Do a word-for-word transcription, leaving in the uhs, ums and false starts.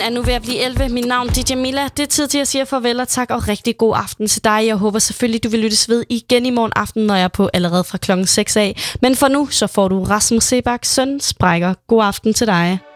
er nu ved at blive elleve. Mit navn er D J Mila. Det er tid til at sige farvel og tak og rigtig god aften til dig. Jeg håber selvfølgelig, du vil lyttes ved igen i morgen aften, når jeg er på allerede fra klokken seks af. Men for nu, så får du Rasmus Sebak, Søn Sprækker. God aften til dig.